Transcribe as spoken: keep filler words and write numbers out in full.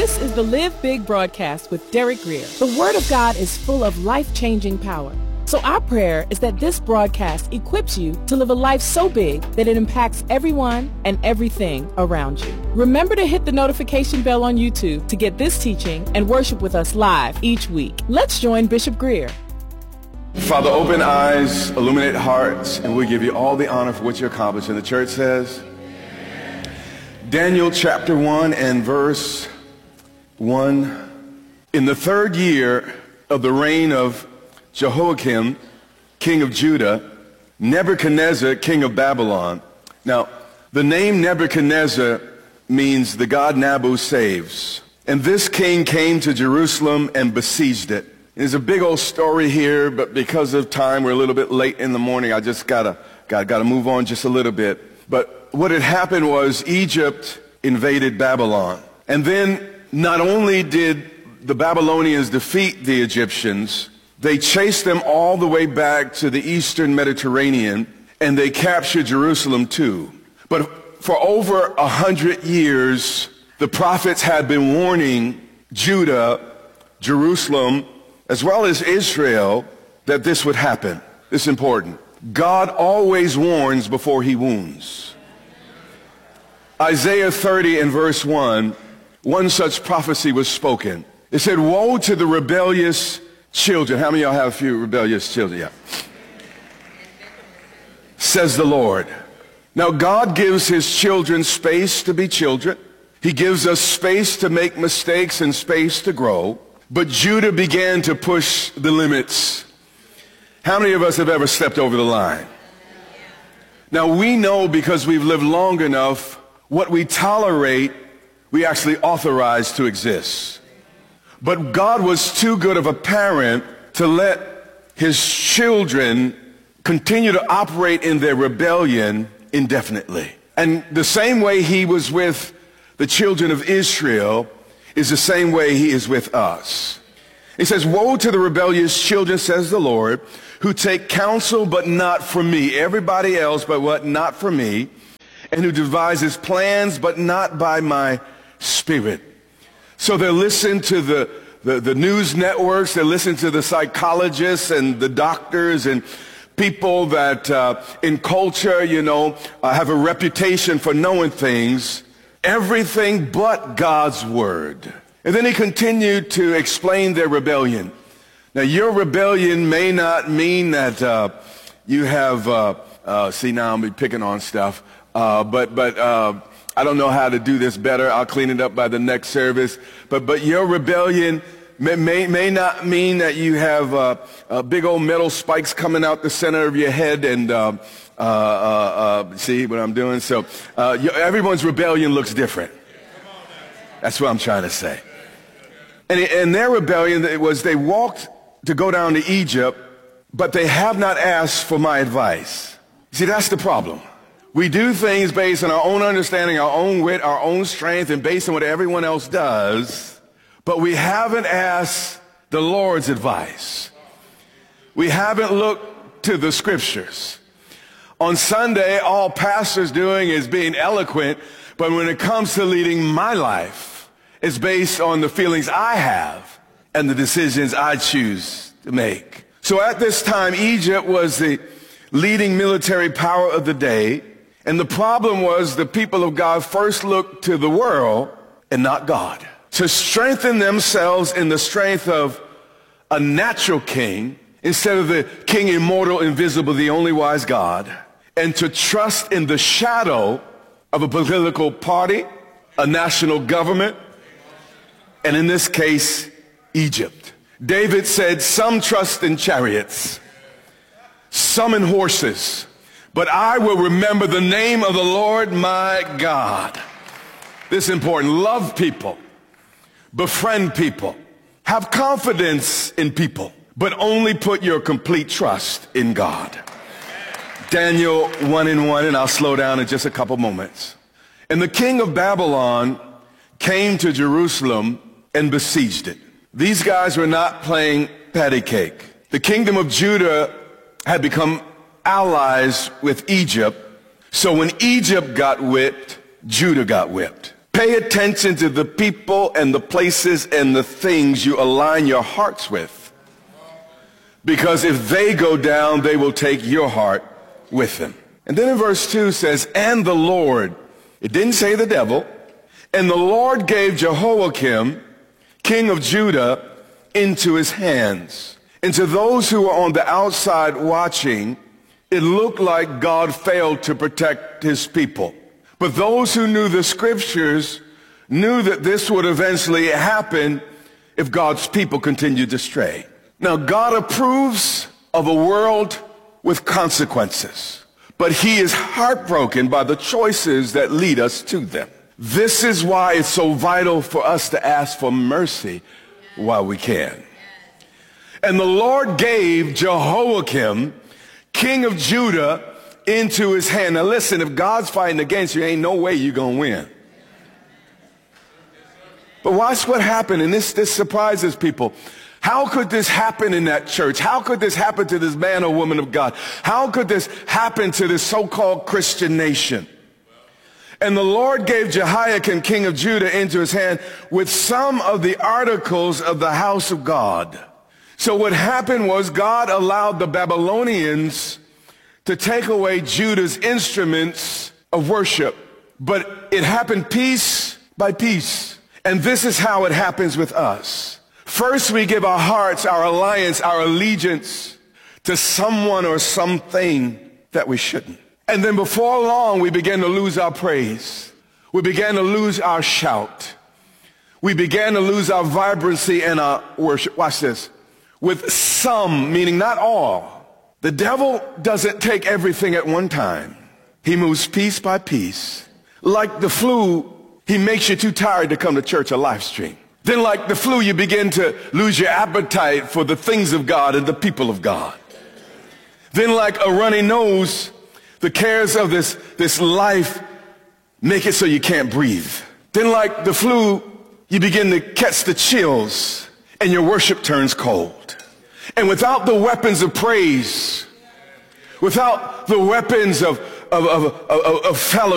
This is the Live Big broadcast with Derek Grier. The Word of God is full of life-changing power. So our prayer is that this broadcast equips you to live a life so big that it impacts everyone and everything around you. Remember to hit the notification bell on YouTube to get this teaching and worship with us live each week. Let's join Bishop Grier. Father, open eyes, illuminate hearts, and we give you all the honor for what you accomplished. And the church says, Daniel chapter one and verse one. In the third year of the reign of Jehoiakim, king of Judah, Nebuchadnezzar, king of Babylon. Now, the name Nebuchadnezzar means the God Nabu saves. And this king came to Jerusalem and besieged it. There's a big old story here, but because of time, we're a little bit late in the morning. I just gotta, gotta, gotta move on just a little bit. But what had happened was Egypt invaded Babylon. And then not only did the Babylonians defeat the Egyptians, they chased them all the way back to the eastern Mediterranean, and they captured Jerusalem too. But for over a hundred years, the prophets had been warning Judah, Jerusalem, as well as Israel, that this would happen. This is important. God always warns before he wounds. Isaiah thirty and verse one, one such prophecy was spoken. It said, woe to the rebellious children. How many of y'all have a few rebellious children? Yeah. Says the Lord. Now God gives his children space to be children. He gives us space to make mistakes and space to grow. But Judah began to push the limits. How many of us have ever stepped over the line? Now we know, because we've lived long enough, what we tolerate, we actually authorize to exist. But God was too good of a parent to let his children continue to operate in their rebellion indefinitely. And the same way he was with the children of Israel is the same way he is with us. He says, woe to the rebellious children, says the Lord, who take counsel but not from me. Everybody else but what? Not from me. And who devises plans but not by my spirit. So they listen to the, the, the news networks, they listen to the psychologists and the doctors and people that uh, in culture, you know, uh, have a reputation for knowing things, everything but God's word. And then he continued to explain their rebellion. Now, your rebellion may not mean that uh, you have, uh, uh, see, now I'm picking on stuff, uh, but, but, uh, I don't know how to do this better. I'll clean it up by the next service. But but your rebellion may may, may not mean that you have uh, uh, big old metal spikes coming out the center of your head and uh, uh, uh, uh, see what I'm doing? So uh, your, everyone's rebellion looks different. That's what I'm trying to say. And, and their rebellion it was they walked to go down to Egypt, but they have not asked for my advice. See, that's the problem. We do things based on our own understanding, our own wit, our own strength, and based on what everyone else does, but we haven't asked the Lord's advice. We haven't looked to the scriptures. On Sunday, all pastor's doing is being eloquent, but when it comes to leading my life, it's based on the feelings I have and the decisions I choose to make. So at this time, Egypt was the leading military power of the day. And the problem was the people of God first looked to the world and not God, to strengthen themselves in the strength of a natural king instead of the king immortal, invisible, the only wise God, and to trust in the shadow of a political party, a national government, and in this case, Egypt. David said, some trust in chariots, some in horses, but I will remember the name of the Lord my God. This is important. Love people. Befriend people. Have confidence in people. But only put your complete trust in God. Daniel one and one, and I'll slow down in just a couple moments. And the king of Babylon came to Jerusalem and besieged it. These guys were not playing patty cake. The kingdom of Judah had become allies with Egypt. So when Egypt got whipped, Judah got whipped. Pay attention to the people and the places and the things you align your hearts with. Because if they go down, they will take your heart with them. And then in verse two says, and the Lord, it didn't say the devil, and the Lord gave Jehoiakim, king of Judah, into his hands. And to those who were on the outside watching, it looked like God failed to protect his people. But those who knew the scriptures knew that this would eventually happen if God's people continued to stray. Now, God approves of a world with consequences, but he is heartbroken by the choices that lead us to them. This is why it's so vital for us to ask for mercy while we can. And the Lord gave Jehoiakim, king of Judah, into his hand. Now listen, if God's fighting against you, ain't no way you're going to win. But watch what happened, and this, this surprises people. How could this happen in that church? How could this happen to this man or woman of God? How could this happen to this so-called Christian nation? And the Lord gave Jehoiakim, king of Judah, into his hand with some of the articles of the house of God. So what happened was God allowed the Babylonians to take away Judah's instruments of worship. But it happened piece by piece. And this is how it happens with us. First, we give our hearts, our alliance, our allegiance to someone or something that we shouldn't. And then before long, we begin to lose our praise. We began to lose our shout. We began to lose our vibrancy and our worship. Watch this. With some, meaning not all. The devil doesn't take everything at one time. He moves piece by piece. Like the flu, he makes you too tired to come to church or live stream. Then like the flu, you begin to lose your appetite for the things of God and the people of God. Then like a runny nose, the cares of this, this life make it so you can't breathe. Then like the flu, you begin to catch the chills and your worship turns cold. And without the weapons of praise, without the weapons of, of, of, of, of fellowship,